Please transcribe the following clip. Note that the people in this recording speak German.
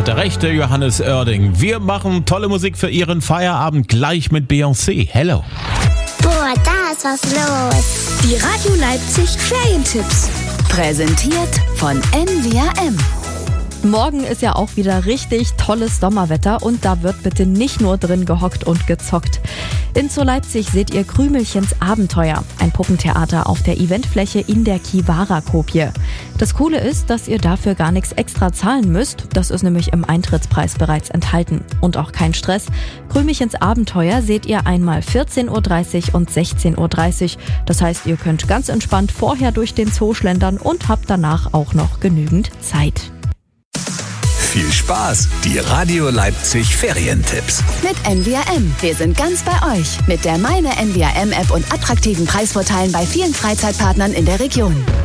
hat recht, der Johannes Oerding. Wir machen tolle Musik für Ihren Feierabend gleich mit Beyoncé. Hello. Boah, da ist was los. Die Radio Leipzig Ferientipps. Präsentiert von NWRM. Morgen ist ja auch wieder richtig tolles Sommerwetter und da wird bitte nicht nur drin gehockt und gezockt. In Zoo Leipzig seht ihr Krümelchens Abenteuer, ein Puppentheater auf der Eventfläche in der Kivara-Kopie. Das Coole ist, dass ihr dafür gar nichts extra zahlen müsst, das ist nämlich im Eintrittspreis bereits enthalten. Und auch kein Stress. Krümelchens Abenteuer seht ihr einmal 14.30 Uhr und 16.30 Uhr. Das heißt, ihr könnt ganz entspannt vorher durch den Zoo schlendern und habt danach auch noch genügend Zeit. Viel Spaß, die Radio Leipzig Ferientipps. Mit NWRM. Wir sind ganz bei euch. Mit der Meine NWRM-App und attraktiven Preisvorteilen bei vielen Freizeitpartnern in der Region.